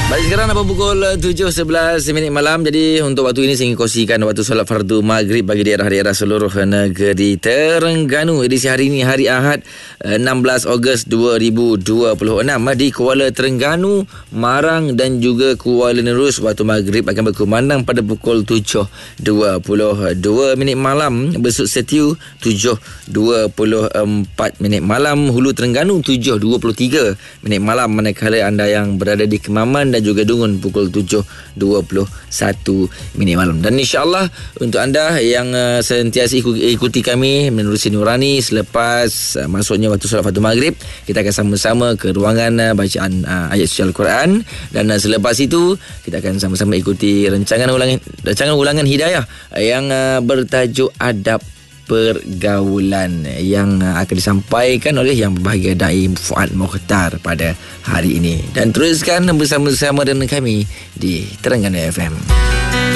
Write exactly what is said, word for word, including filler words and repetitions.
Baik, sekarang dapat pukul tujuh sebelas minit malam. Jadi untuk waktu ini saya ingin kongsikan waktu solat fardu maghrib bagi daerah-daerah seluruh negeri Terengganu. Edisi hari ini, hari Ahad, enam belas Ogos dua ribu dua puluh enam, di Kuala Terengganu, Marang dan juga Kuala Nerus. Waktu maghrib akan berkumandang pada pukul tujuh dua puluh dua minit malam. Besut Setiu tujuh dua puluh empat minit malam. Hulu Terengganu tujuh dua puluh tiga minit malam. Manakala anda yang berada di Kemaman dan juga Dungun pukul tujuh dua puluh satu minit malam. Dan insya-Allah untuk anda yang uh, sentiasa ikuti kami menerusi Nurani selepas uh, masuknya waktu solat fardu maghrib, kita akan sama-sama ke ruangan uh, bacaan uh, ayat suci Al-Quran, dan uh, selepas itu kita akan sama-sama ikuti rancangan ulangan rancangan ulangan hidayah uh, yang uh, bertajuk Adab Pergaulan yang akan disampaikan oleh Yang Berbahagia Dai Fuad Mokhtar pada hari ini. Dan teruskan bersama-sama dengan kami di Terengganu F M.